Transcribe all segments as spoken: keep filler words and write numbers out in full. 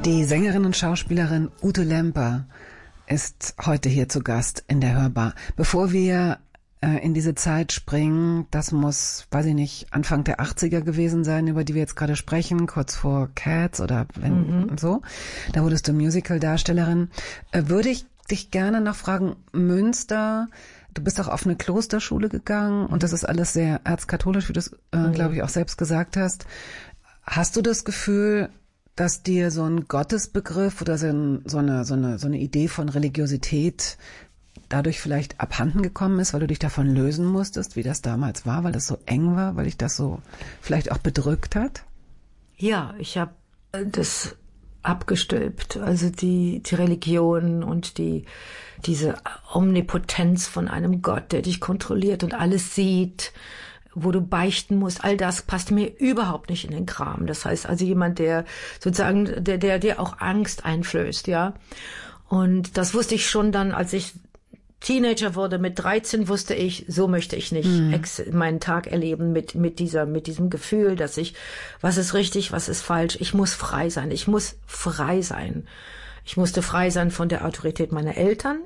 Die Sängerin und Schauspielerin Ute Lemper ist heute hier zu Gast in der Hörbar. Bevor wir äh, in diese Zeit springen, das muss, weiß ich nicht, Anfang der achtziger gewesen sein, über die wir jetzt gerade sprechen, kurz vor Cats oder wenn mhm. so. Da wurdest du Musical-Darstellerin. Äh, würde ich dich gerne noch fragen, Münster, du bist auch auf eine Klosterschule gegangen und das ist alles sehr erzkatholisch, wie du es, äh, mhm. glaube ich, auch selbst gesagt hast. Hast du das Gefühl, dass dir so ein Gottesbegriff oder so, ein, so, eine, so, eine, so eine Idee von Religiosität dadurch vielleicht abhanden gekommen ist, weil du dich davon lösen musstest, wie das damals war, weil das so eng war, weil dich das so vielleicht auch bedrückt hat? Ja, ich habe das abgestülpt, also die, die Religion und die diese Omnipotenz von einem Gott, der dich kontrolliert und alles sieht, wo du beichten musst, all das passt mir überhaupt nicht in den Kram. Das heißt also jemand, der sozusagen, der, der, der auch Angst einflößt, ja. Und das wusste ich schon dann, als ich Teenager wurde, mit dreizehn wusste ich, so möchte ich nicht mhm. ex- meinen Tag erleben mit, mit dieser, mit diesem Gefühl, dass ich, was ist richtig, was ist falsch, ich muss frei sein, ich muss frei sein. Ich musste frei sein von der Autorität meiner Eltern,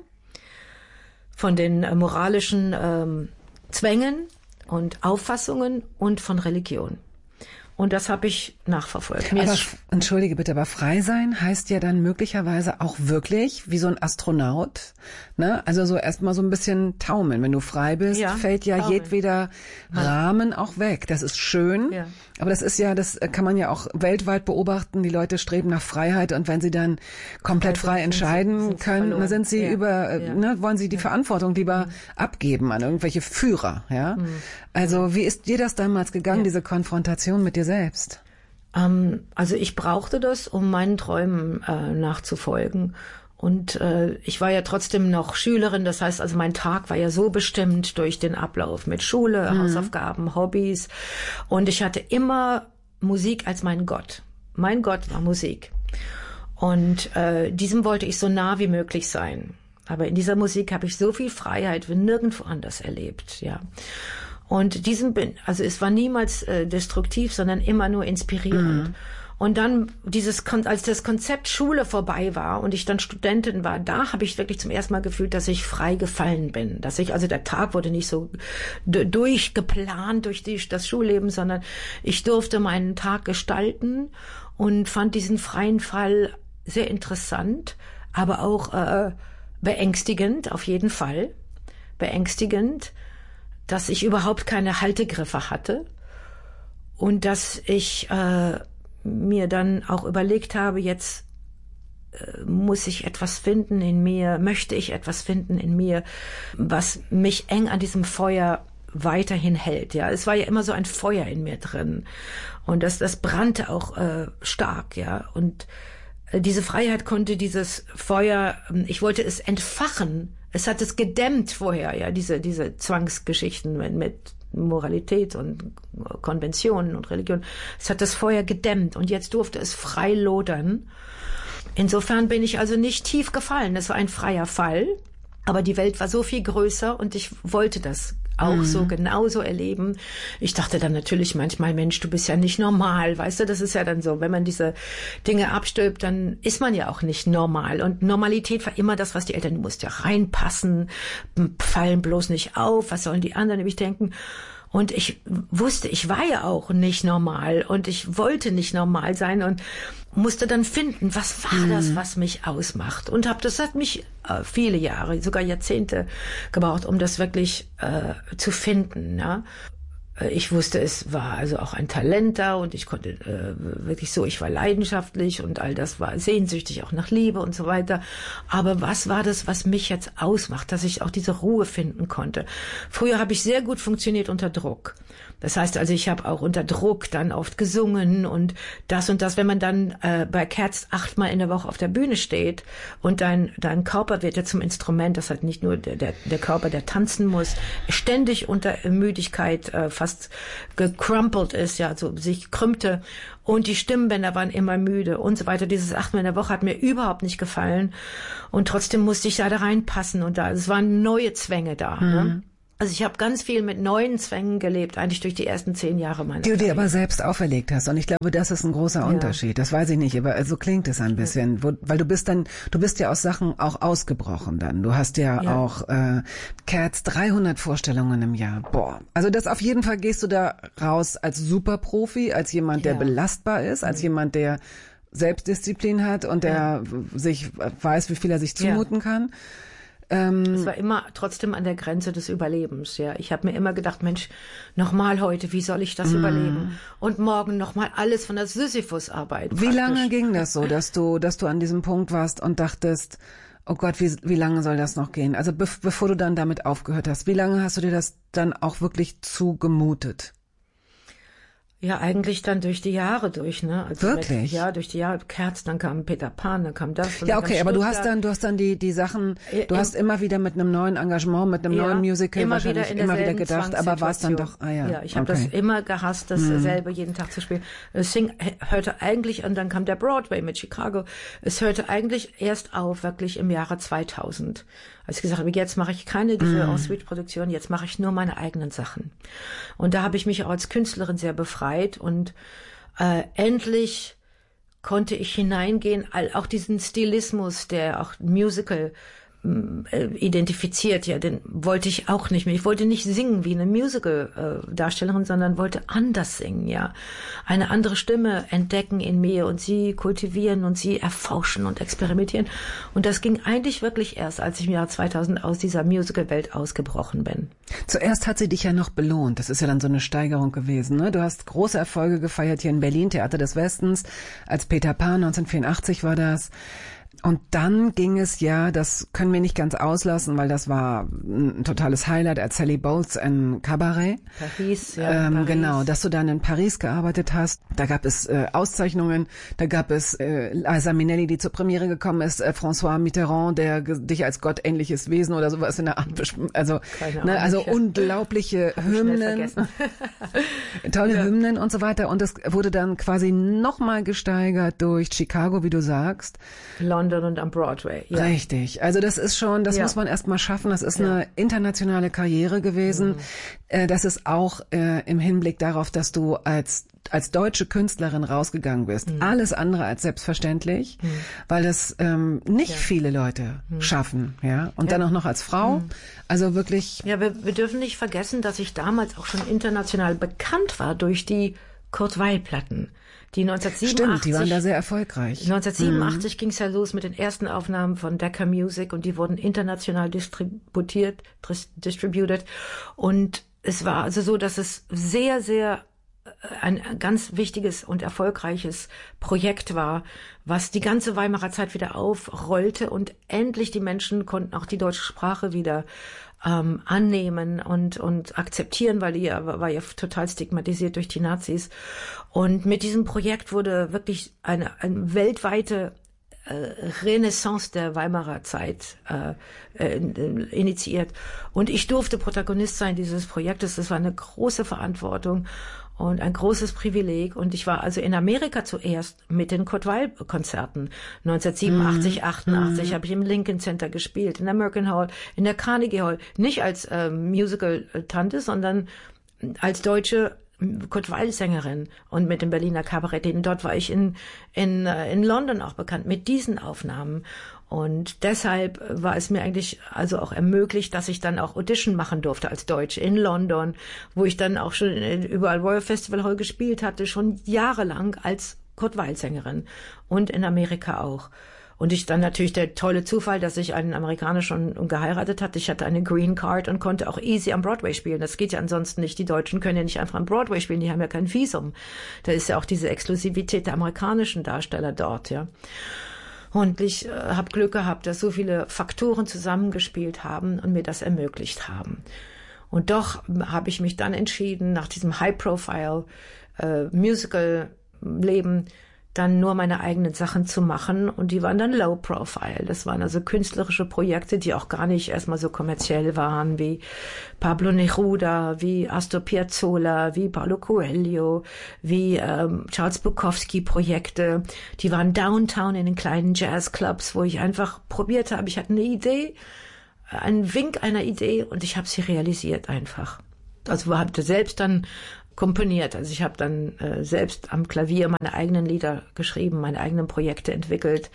von den äh, moralischen ähm, Zwängen und Auffassungen und von Religion. Und das habe ich nachverfolgt. Mir aber, entschuldige bitte, aber frei sein heißt ja dann möglicherweise auch wirklich wie so ein Astronaut, ne? Also so erstmal so ein bisschen taumeln. Wenn du frei bist, ja, fällt ja taumeln. jedweder Rahmen auch weg. Das ist schön, ja. aber das ist ja, das kann man ja auch weltweit beobachten. Die Leute streben nach Freiheit und wenn sie dann komplett also frei entscheiden sie, sind können, dann sind sie ja. über, ja. ne, wollen sie die ja. Verantwortung lieber mhm. abgeben an irgendwelche Führer, ja? Mhm. Also wie ist dir das damals gegangen, ja. diese Konfrontation mit dir selbst? Ähm, also ich brauchte das, um meinen Träumen äh, nachzufolgen. Und äh, ich war ja trotzdem noch Schülerin, das heißt also mein Tag war ja so bestimmt durch den Ablauf mit Schule, mhm. Hausaufgaben, Hobbys. Und ich hatte immer Musik als mein Gott. Mein Gott war Musik. Und äh, diesem wollte ich so nah wie möglich sein. Aber in dieser Musik habe ich so viel Freiheit wie nirgendwo anders erlebt, ja. Und diesem bin, also es war niemals äh, destruktiv, sondern immer nur inspirierend. Mhm. Und dann dieses, als das Konzept Schule vorbei war und ich dann Studentin war, da habe ich wirklich zum ersten Mal gefühlt, dass ich frei gefallen bin. Dass ich, also der Tag wurde nicht so d- durchgeplant durch die, das Schulleben, sondern ich durfte meinen Tag gestalten und fand diesen freien Fall sehr interessant, aber auch äh, beängstigend, auf jeden Fall. Beängstigend, dass ich überhaupt keine Haltegriffe hatte und dass ich äh, mir dann auch überlegt habe, jetzt äh, muss ich etwas finden in mir, möchte ich etwas finden in mir, was mich eng an diesem Feuer weiterhin hält. Ja, es war ja immer so ein Feuer in mir drin und das, das brannte auch äh, stark, ja, und äh, diese Freiheit konnte dieses Feuer, äh, ich wollte es entfachen. Es hat es gedämmt vorher, ja, diese, diese Zwangsgeschichten mit, mit Moralität und Konventionen und Religion. Es hat das Feuer gedämmt und jetzt durfte es frei lodern. Insofern bin ich also nicht tief gefallen. Es war ein freier Fall, aber die Welt war so viel größer und ich wollte das auch mhm. so genauso erleben. Ich dachte dann natürlich manchmal, Mensch, du bist ja nicht normal, weißt du, das ist ja dann so, wenn man diese Dinge abstülpt, dann ist man ja auch nicht normal. Und Normalität war immer das, was die Eltern, du musst ja reinpassen, fallen bloß nicht auf, was sollen die anderen nämlich denken? Und ich wusste, ich war ja auch nicht normal und ich wollte nicht normal sein und musste dann finden, was war das, was mich ausmacht. Und hab, das hat mich äh, viele Jahre, sogar Jahrzehnte gebraucht, um das wirklich äh, zu finden. Ja? Ich wusste, es war also auch ein Talent da und ich konnte äh, wirklich so, ich war leidenschaftlich und all das war sehnsüchtig auch nach Liebe und so weiter. Aber was war das, was mich jetzt ausmacht, dass ich auch diese Ruhe finden konnte? Früher habe ich sehr gut funktioniert unter Druck. Das heißt also, ich habe auch unter Druck dann oft gesungen und das und das. Wenn man dann äh, bei Cats achtmal in der Woche auf der Bühne steht und dein dein Körper wird ja zum Instrument, das halt nicht nur der der, der Körper, der tanzen muss, ständig unter Müdigkeit äh, fast gecrumpelt ist, ja, so sich krümmte und die Stimmbänder waren immer müde und so weiter. Dieses achtmal in der Woche hat mir überhaupt nicht gefallen und trotzdem musste ich da, da reinpassen und da, es waren neue Zwänge da. Mhm. Ne? Also ich habe ganz viel mit neuen Zwängen gelebt, eigentlich durch die ersten zehn Jahre meiner Die du dir Karriere. aber selbst auferlegt hast. Und ich glaube, das ist ein großer Unterschied. Ja. Das weiß ich nicht, aber so klingt es ein bisschen. Wo, weil du bist dann, du bist ja aus Sachen auch ausgebrochen dann. Du hast ja, ja. auch äh, Cats dreihundert Vorstellungen im Jahr. Boah. Also das auf jeden Fall gehst du da raus als Superprofi, als jemand, der ja. belastbar ist, als mhm. jemand, der Selbstdisziplin hat und der ja. sich weiß, wie viel er sich zumuten ja. kann. Es war immer trotzdem an der Grenze des Überlebens, ja. Ich habe mir immer gedacht, Mensch, nochmal heute, wie soll ich das mm. überleben? Und morgen nochmal alles von der Sisyphus-Arbeit. Wie lange ging das so, dass du, dass du an diesem Punkt warst und dachtest, oh Gott, wie, wie lange soll das noch gehen? Also be- bevor du dann damit aufgehört hast, wie lange hast du dir das dann auch wirklich zugemutet? Ja, eigentlich dann durch die Jahre durch, ne? Also wirklich? Mit, ja, durch die Jahre. Kerz, dann kam Peter Pan, dann kam das. Ja, okay, aber du hast dann, du hast dann die, die Sachen, du Im, hast immer wieder mit einem neuen Engagement, mit einem ja, neuen Musical immer wahrscheinlich wieder immer wieder gedacht, aber war es dann doch, ah ja. Ja, ich habe okay. das immer gehasst, dasselbe hm. jeden Tag zu spielen. Es hing, hörte eigentlich, und dann kam der Broadway mit Chicago, es hörte eigentlich erst auf, wirklich im Jahre zweitausend. Als ich gesagt habe, jetzt mache ich keine diese mm. En-Suite-Produktion, jetzt mache ich nur meine eigenen Sachen. Und da habe ich mich auch als Künstlerin sehr befreit und äh, endlich konnte ich hineingehen, auch diesen Stilismus, der auch Musical äh, identifiziert, ja, den wollte ich auch nicht mehr. Ich wollte nicht singen wie eine Musical-Darstellerin, sondern wollte anders singen, ja. Eine andere Stimme entdecken in mir und sie kultivieren und sie erforschen und experimentieren. Und das ging eigentlich wirklich erst, als ich im Jahr zweitausend aus dieser Musical-Welt ausgebrochen bin. Zuerst hat sie dich ja noch belohnt. Das ist ja dann so eine Steigerung gewesen, ne? Du hast große Erfolge gefeiert hier in Berlin, Theater des Westens, als Peter Pan, neunzehnhundertvierundachtzig war das. Und dann ging es ja, das können wir nicht ganz auslassen, weil das war ein totales Highlight, als Sally Bowles in Cabaret. Paris, ja. Ähm, Paris. Genau, dass du dann in Paris gearbeitet hast. Da gab es äh, Auszeichnungen, da gab es äh, Liza Minnelli, die zur Premiere gekommen ist, äh, François Mitterrand, der ge- dich als gottähnliches Wesen oder sowas in der Art, besch- also, ne, also unglaubliche Hymnen, tolle ja. Hymnen und so weiter. Und das wurde dann quasi nochmal gesteigert durch Chicago, wie du sagst. London und am Broadway. Ja. Richtig. Also das ist schon, das ja. muss man erst mal schaffen. Das ist ja. eine internationale Karriere gewesen. Mhm. Äh, das ist auch äh, im Hinblick darauf, dass du als als deutsche Künstlerin rausgegangen bist. Mhm. Alles andere als selbstverständlich, mhm. weil das ähm, nicht ja. viele Leute mhm. schaffen. Ja. Und ja. dann auch noch als Frau. Mhm. Also wirklich. Ja, wir, wir dürfen nicht vergessen, dass ich damals auch schon international bekannt war durch die Kurt Weill-Platten. Die neunzehnhundertsiebenundachtzig, Stimmt, die waren da sehr erfolgreich. neunzehnhundertsiebenundachtzig mhm. ging es ja los mit den ersten Aufnahmen von Decca Music und die wurden international distributiert, distributed. Und es war also so, dass es sehr, sehr ein ganz wichtiges und erfolgreiches Projekt war, was die ganze Weimarer Zeit wieder aufrollte und endlich die Menschen konnten auch die deutsche Sprache wieder ähm, annehmen und und akzeptieren, weil die ja, war ja total stigmatisiert durch die Nazis. Und mit diesem Projekt wurde wirklich eine, eine weltweite äh, Renaissance der Weimarer Zeit äh, äh, initiiert. Und ich durfte Protagonist sein dieses Projektes. Das war eine große Verantwortung und ein großes Privileg. Und ich war also in Amerika zuerst mit den Kurt Weill-Konzerten. neunzehnhundertsiebenundachtzig, mm. achtundachtzig mm. habe ich im Lincoln Center gespielt, in der American Hall, in der Carnegie Hall. Nicht als äh, Musical-Tante, sondern als deutsche Kurt Weill-Sängerin und mit dem Berliner Kabarett. Dort war ich in, in, in London auch bekannt mit diesen Aufnahmen. Und deshalb war es mir eigentlich also auch ermöglicht, dass ich dann auch Audition machen durfte als Deutsche in London, wo ich dann auch schon überall Royal Festival Hall gespielt hatte, schon jahrelang als Kurt Weill-Sängerin und in Amerika auch. Und ich dann natürlich der tolle Zufall, dass ich einen Amerikaner schon geheiratet hatte. Ich hatte eine Green Card und konnte auch easy am Broadway spielen. Das geht ja ansonsten nicht. Die Deutschen können ja nicht einfach am Broadway spielen. Die haben ja kein Visum. Da ist ja auch diese Exklusivität der amerikanischen Darsteller dort, ja. Und ich äh, habe Glück gehabt, dass so viele Faktoren zusammengespielt haben und mir das ermöglicht haben. Und doch habe ich mich dann entschieden, nach diesem High-Profile äh, Musical-Leben dann nur meine eigenen Sachen zu machen und die waren dann low profile. Das waren also künstlerische Projekte, die auch gar nicht erstmal so kommerziell waren wie Pablo Neruda, wie Astor Piazzolla, wie Paulo Coelho, wie ähm, Charles Bukowski Projekte. Die waren downtown in den kleinen Jazzclubs, wo ich einfach probiert habe. Ich hatte eine Idee, ein Wink einer Idee und ich habe sie realisiert einfach. Also habe selbst dann komponiert. Also ich habe dann äh, selbst am Klavier meine eigenen Lieder geschrieben, meine eigenen Projekte entwickelt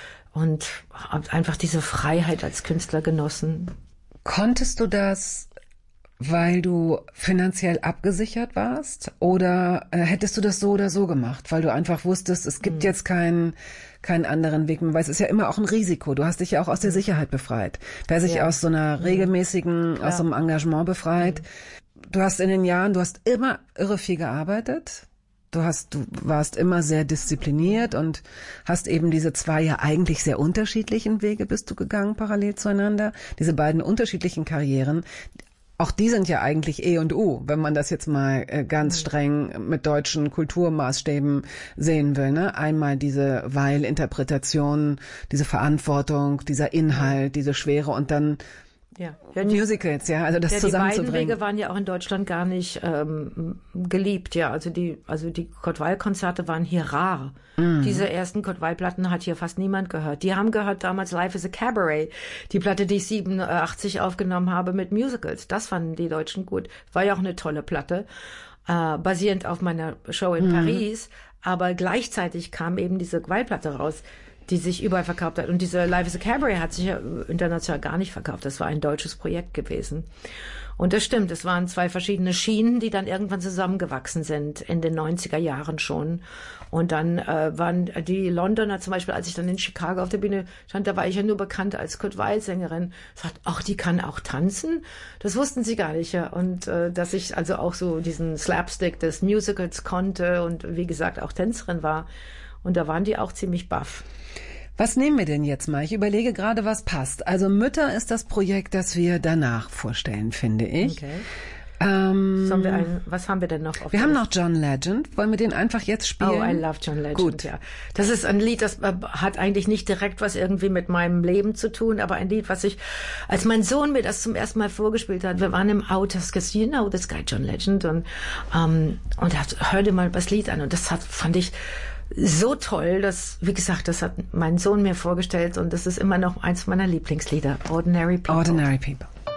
und habe einfach diese Freiheit als Künstler genossen. Konntest du das, weil du finanziell abgesichert warst? Oder äh, hättest du das so oder so gemacht, weil du einfach wusstest, es gibt mhm. jetzt keinen keinen anderen Weg mehr, weil es ist ja immer auch ein Risiko. Du hast dich ja auch aus der Sicherheit befreit. Wer sich ja. aus so einer regelmäßigen, ja. aus so einem Engagement befreit. Mhm. Du hast in den Jahren, du hast immer irre viel gearbeitet. Du hast, du warst immer sehr diszipliniert und hast eben diese zwei ja eigentlich sehr unterschiedlichen Wege bist du gegangen, parallel zueinander. Diese beiden unterschiedlichen Karrieren. Auch die sind ja eigentlich E und U, wenn man das jetzt mal äh, ganz streng mit deutschen Kulturmaßstäben sehen will. Ne? Einmal diese Weil-Interpretation, diese Verantwortung, dieser Inhalt, diese Schwere und dann ja. Ja, Musicals, ja, also das ja, zusammenzubringen. Die beiden Wege waren ja auch in Deutschland gar nicht ähm, geliebt, ja. Also die, also die Kurt Weill-Konzerte waren hier rar. Mm. Diese ersten Kurt Weill-Platten hat hier fast niemand gehört. Die haben gehört damals Life is a Cabaret, die Platte, die ich siebenundachtzig aufgenommen habe mit Musicals. Das fanden die Deutschen gut. War ja auch eine tolle Platte, äh, basierend auf meiner Show in mm. Paris. Aber gleichzeitig kam eben diese Weill-Platte raus, die sich überall verkauft hat. Und diese Life is a Cabaret hat sich ja international gar nicht verkauft. Das war ein deutsches Projekt gewesen. Und das stimmt, es waren zwei verschiedene Schienen, die dann irgendwann zusammengewachsen sind, in den neunziger Jahren schon. Und dann äh, waren die Londoner zum Beispiel, als ich dann in Chicago auf der Bühne stand, da war ich ja nur bekannt als Kurt Weill-Sängerin. Sagt, ach, die kann auch tanzen? Das wussten sie gar nicht. Ja. Und äh, dass ich also auch so diesen Slapstick des Musicals konnte und wie gesagt auch Tänzerin war. Und da waren die auch ziemlich baff. Was nehmen wir denn jetzt mal? Ich überlege gerade, was passt. Also Mütter ist das Projekt, das wir danach vorstellen, finde ich. Okay. Ähm, Sollen wir ein, was haben wir denn noch? Auf wir haben noch John Legend. Wollen wir den einfach jetzt spielen? Oh, I love John Legend. Gut. Ja. Das ist ein Lied, das äh, hat eigentlich nicht direkt was irgendwie mit meinem Leben zu tun, aber ein Lied, was ich, als mein Sohn mir das zum ersten Mal vorgespielt hat, wir waren im Auto, das gesagt, you know this guy John Legend und ähm, und er hörte mal das Lied an und das hat, fand ich so toll, dass, wie gesagt, das hat mein Sohn mir vorgestellt und das ist immer noch eins meiner Lieblingslieder, Ordinary People. Ordinary People.